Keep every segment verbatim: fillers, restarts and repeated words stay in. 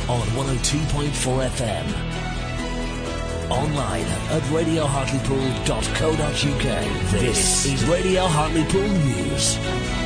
on one oh two point four F M. Online at radio hartlepool dot co dot uk. This is Radio Hartlepool News.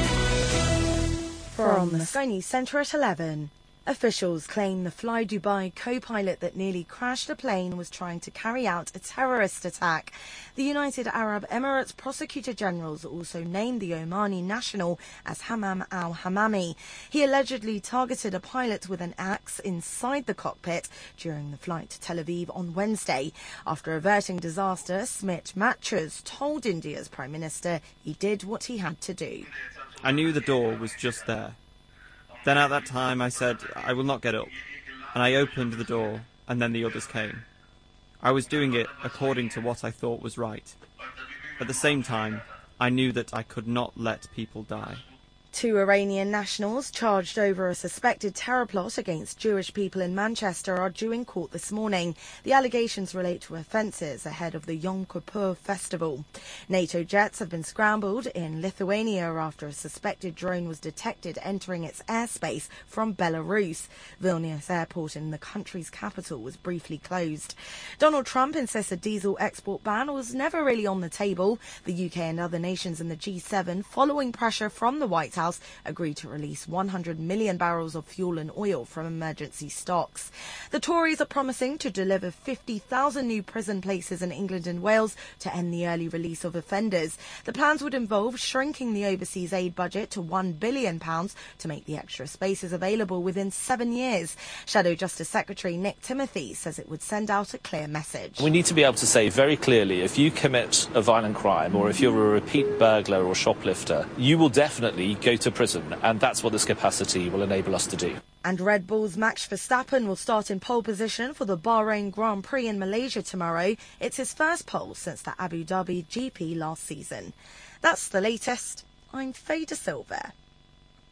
From the Sky News Centre at eleven. Officials claim the Fly Dubai co-pilot that nearly crashed a plane was trying to carry out a terrorist attack. The United Arab Emirates Prosecutor Generals also named the Omani national as Hammam al-Hammami. He allegedly targeted a pilot with an axe inside the cockpit during the flight to Tel Aviv on Wednesday. After averting disaster, Smit Matchers told India's Prime Minister he did what he had to do. I knew the door was just there. Then at that time I said, I will not get up. And I opened the door, and then the others came. I was doing it according to what I thought was right. At the same time, I knew that I could not let people die. Two Iranian nationals charged over a suspected terror plot against Jewish people in Manchester are due in court this morning. The allegations relate to offences ahead of the Yom Kippur festival. NATO jets have been scrambled in Lithuania after a suspected drone was detected entering its airspace from Belarus. Vilnius airport in the country's capital was briefly closed. Donald Trump insists a diesel export ban was never really on the table. The U K and other nations in the G seven, following pressure from the White House, agreed to release one hundred million barrels of fuel and oil from emergency stocks. The Tories are promising to deliver fifty thousand new prison places in England and Wales to end the early release of offenders. The plans would involve shrinking the overseas aid budget to one billion pounds to make the extra spaces available within seven years. Shadow Justice Secretary Nick Timothy says it would send out a clear message. We need to be able to say very clearly, if you commit a violent crime or if you're a repeat burglar or shoplifter, you will definitely go to prison, and that's what this capacity will enable us to do. And Red Bull's Max Verstappen will start in pole position for the Bahrain Grand Prix in Malaysia tomorrow. It's his first pole since the Abu Dhabi G P last season. That's the latest. I'm Faye De Silva.